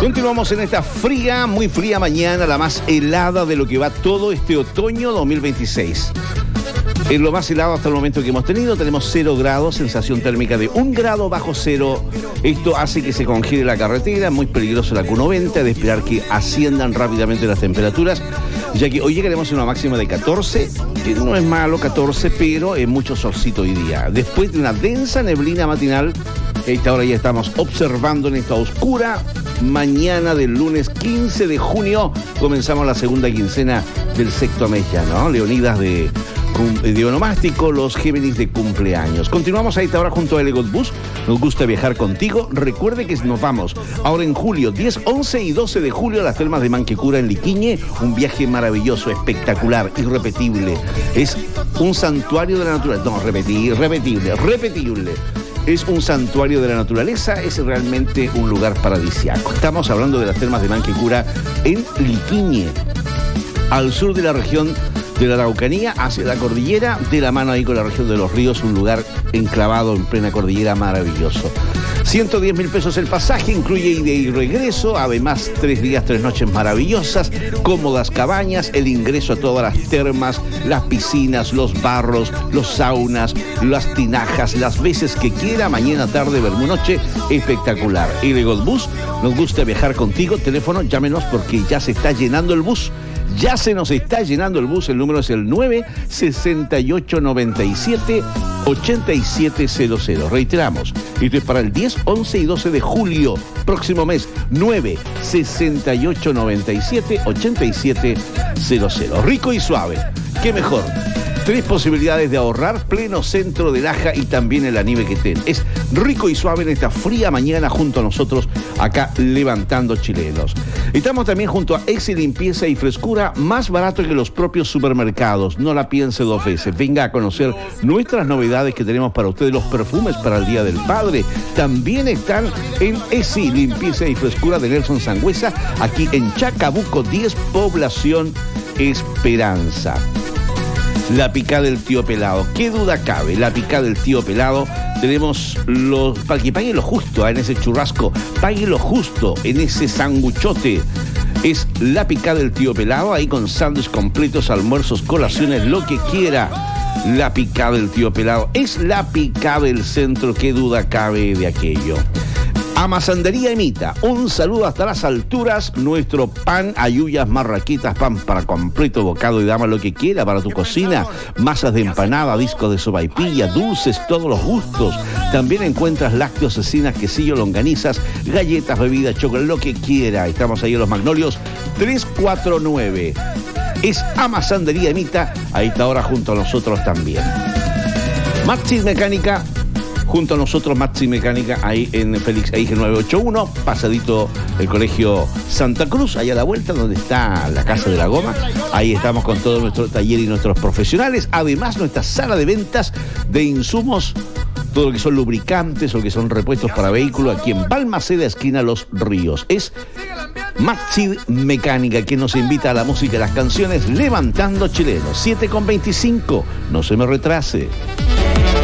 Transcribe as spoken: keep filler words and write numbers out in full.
Continuamos en esta fría, muy fría mañana, la más helada de lo que va todo este otoño dos mil veintiséis. Es lo más helado hasta el momento que hemos tenido. Tenemos cero grados, sensación térmica de un grado bajo cero. Esto hace que se congele la carretera, muy peligroso la Q noventa, de esperar que asciendan rápidamente las temperaturas, ya que hoy llegaremos a una máxima de catorce, que no es malo catorce, pero es mucho solcito hoy día. Después de una densa neblina matinal, a esta hora ya estamos observando en esta oscura mañana del lunes quince de junio, comenzamos la segunda quincena del sexto mes ya, ¿no? Leonidas de... de onomástico, los Géminis de cumpleaños. Continuamos a esta hora junto a Elegot Bus. Nos gusta viajar contigo. Recuerde que nos vamos ahora en julio, diez, once y doce de julio a las termas de Manquecura en Liquiñe. Un viaje maravilloso, espectacular, irrepetible. Es un santuario de la naturaleza. No, repetir, repetible, repetible. Es un santuario de la naturaleza, es realmente un lugar paradisíaco. Estamos hablando de las termas de Manquecura en Liquiñe, al sur de la región de la Araucanía, hacia la cordillera, de la mano ahí con la región de los ríos, un lugar enclavado en plena cordillera maravilloso. ciento diez mil pesos el pasaje, incluye ida y regreso, además tres días, tres noches maravillosas, cómodas cabañas, el ingreso a todas las termas, las piscinas, los barros, los saunas, las tinajas, las veces que quiera, mañana, tarde, vermú, noche, espectacular. Elegot Bus, nos gusta viajar contigo. Teléfono, llámenos porque ya se está llenando el bus. Ya se nos está llenando el bus, el número es el nueve sesenta y ocho noventa y siete ochenta y siete cero cero. Reiteramos, esto es para el diez, once y doce de julio, próximo mes, nueve sesenta y ocho noventa y siete ochenta y siete cero cero. Rico y suave, qué mejor. Tres posibilidades de ahorrar, pleno centro de Laja y también en la nieve que ten. Es rico y suave en esta fría mañana junto a nosotros, acá levantando chilenos. Estamos también junto a Exi Limpieza y Frescura, más barato que los propios supermercados. No la piense dos veces. Venga a conocer nuestras novedades que tenemos para ustedes, los perfumes para el Día del Padre. También están en Exi Limpieza y Frescura de Nelson Sangüesa, aquí en Chacabuco diez, población Esperanza. La picada del tío Pelado, qué duda cabe, la picada del tío Pelado. Tenemos los, para que pague lo justo, ¿eh? En ese churrasco, pague lo justo en ese sanguchote. Es la picada del tío Pelado, ahí con sándwiches completos, almuerzos, colaciones, lo que quiera. La picada del tío Pelado es la picada del centro, qué duda cabe de aquello. Amasandería Emita, un saludo hasta las alturas. Nuestro pan, ayuyas, marraquitas, pan para completo, bocado y dama, lo que quiera para tu cocina. Masas de empanada, discos de sopaipilla, dulces, todos los gustos. También encuentras lácteos, cecinas, quesillo, longanizas, galletas, bebidas, chocolate, lo que quiera. Estamos ahí en Los Magnolios tres cuatro nueve. Es Amasandería Emita, ahí está ahora junto a nosotros también. Maxis Mecánica, junto a nosotros, Maxi Mecánica, ahí en Félix Eige nueve ocho uno, pasadito el Colegio Santa Cruz, allá a la vuelta donde está la Casa de la Goma. Ahí estamos con todo nuestro taller y nuestros profesionales. Además, nuestra sala de ventas de insumos, todo lo que son lubricantes o que son repuestos para vehículos, aquí en Balmaceda, esquina Los Ríos. Es Maxi Mecánica, que nos invita a la música y las canciones Levantando Chilenos. siete con veinticinco, no se me retrase.